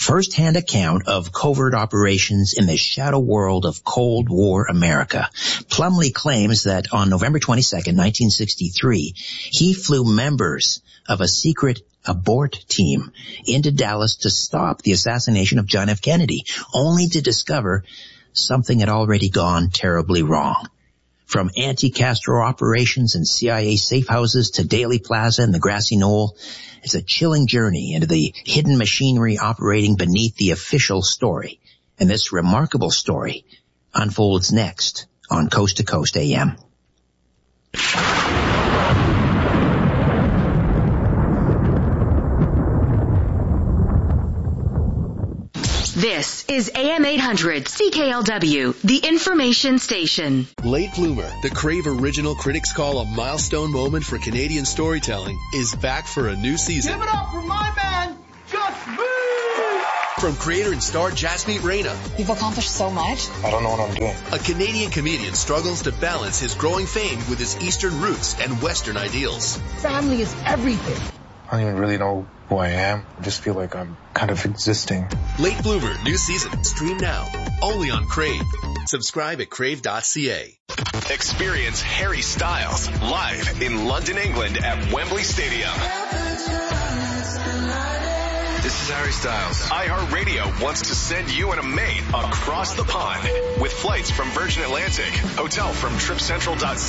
first-hand account of covert operations in the shadow world of Cold War America. Plumlee claims that on November 22nd, 1963, he flew members of a secret abort team into Dallas to stop the assassination of John F. Kennedy, only to discover something had already gone terribly wrong. From anti-Castro operations and CIA safe houses to Daley Plaza and the Grassy Knoll, it's a chilling journey into the hidden machinery operating beneath the official story. And this remarkable story unfolds next on Coast to Coast AM. This is AM 800 CKLW, the information station. Late Bloomer, the Crave Original critics call a milestone moment for Canadian storytelling, is back for a new season. Give it up for my man, Just Me! From creator and star Jasmeet Reina. You've accomplished so much. I don't know what I'm doing. A Canadian comedian struggles to balance his growing fame with his Eastern roots and Western ideals. Family is everything. I don't even really know who I am. I just feel like I'm kind of existing. Late Bloomer, new season. Stream now. Only on Crave. Subscribe at crave.ca. Experience Harry Styles live in London, England at Wembley Stadium. This is Harry Styles. iHeartRadio wants to send you and a mate across the pond with flights from Virgin Atlantic, hotel from TripCentral.ca.